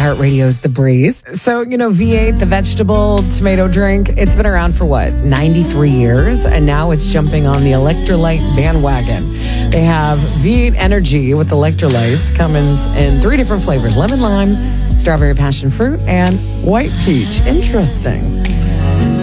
iHeartRadio's The Breeze. So, V8, the vegetable tomato drink, it's been around for 93 years, and now it's jumping on the electrolyte bandwagon. They have V8 Energy with electrolytes, comes in 3 different flavors: lemon lime, strawberry passion fruit, and white peach. Interesting.